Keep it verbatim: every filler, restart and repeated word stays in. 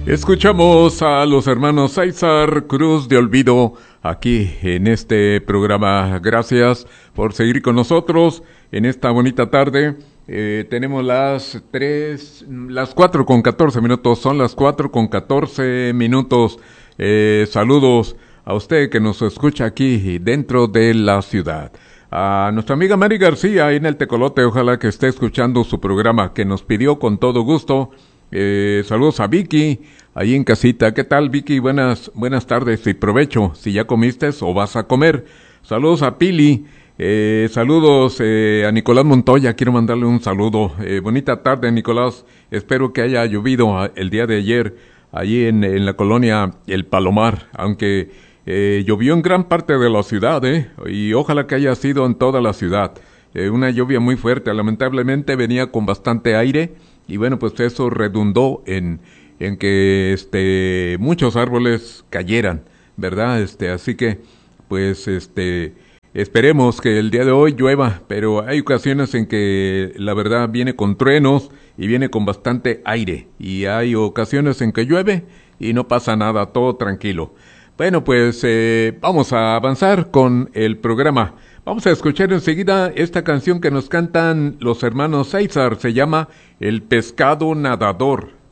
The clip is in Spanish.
Escuchamos a los hermanos César Cruz de Olvido aquí en este programa. Gracias por seguir con nosotros en esta bonita tarde. Eh, tenemos las tres, las cuatro con catorce minutos, son las cuatro con catorce minutos. Eh, saludos a usted que nos escucha aquí dentro de la ciudad. A nuestra amiga Mari García en el Tecolote, ojalá que esté escuchando su programa que nos pidió con todo gusto. Eh, saludos a Vicky, ahí en casita. ¿Qué tal, Vicky? Buenas, buenas tardes y provecho, si ya comiste o vas a comer. Saludos a Pili, eh, saludos eh, a Nicolás Montoya, quiero mandarle un saludo. Eh, bonita tarde, Nicolás, espero que haya llovido el día de ayer, allí en, en la colonia El Palomar, aunque eh, llovió en gran parte de la ciudad, eh, y ojalá que haya sido en toda la ciudad. Eh, una lluvia muy fuerte, lamentablemente venía con bastante aire, y bueno, pues eso redundó en, en que este muchos árboles cayeran, ¿verdad? Este, así que, pues, este, esperemos que el día de hoy llueva, pero hay ocasiones en que la verdad viene con truenos y viene con bastante aire, y hay ocasiones en que llueve y no pasa nada, todo tranquilo. Bueno, pues eh, vamos a avanzar con el programa. Vamos a escuchar enseguida esta canción que nos cantan los hermanos César, se llama El Pescado Nadador.